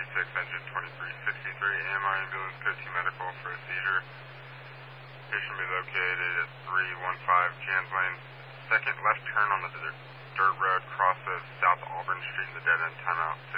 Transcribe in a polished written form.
engine 2363, AMI ambulance, go to medical for a seizure. Patient be located at 315 Jans Lane. Second left turn on the dirt road, crosses South Auburn Street in the dead end, timeout